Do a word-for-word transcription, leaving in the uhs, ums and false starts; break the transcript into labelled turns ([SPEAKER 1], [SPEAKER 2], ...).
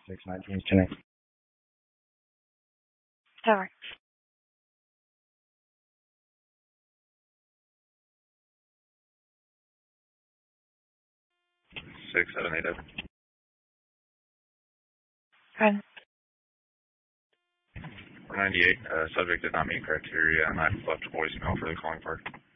[SPEAKER 1] six nineteen is Jennings.
[SPEAKER 2] Over.
[SPEAKER 3] six seven eight zero.
[SPEAKER 2] Good.
[SPEAKER 3] four ninety-eight, uh, subject did not meet criteria, and I've left a voicemail for the calling part.